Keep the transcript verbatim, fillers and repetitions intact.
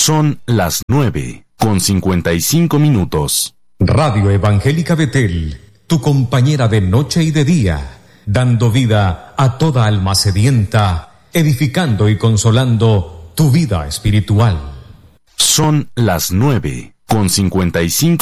Son las nueve con cincuenta y cinco minutos. Radio Evangélica Betel, tu compañera de noche y de día, dando vida a toda alma sedienta, edificando y consolando tu vida espiritual. Son las nueve con cincuenta y cinco